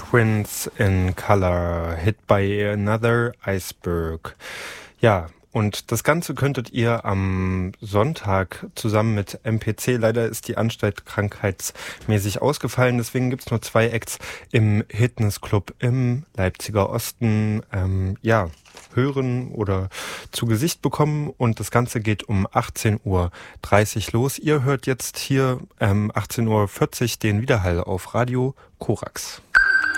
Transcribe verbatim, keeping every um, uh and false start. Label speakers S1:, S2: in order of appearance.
S1: Prince in Color, Hit by Another Iceberg. Ja, und das Ganze könntet ihr am Sonntag zusammen mit M P C, leider ist die Anstalt krankheitsmäßig ausgefallen, deswegen gibt's nur zwei Acts im Hitness-Club im Leipziger Osten, ähm, ja, hören oder zu Gesicht bekommen, und das Ganze geht um achtzehn Uhr dreißig los. Ihr hört jetzt hier ähm, achtzehn Uhr vierzig den Widerhall auf Radio Korax.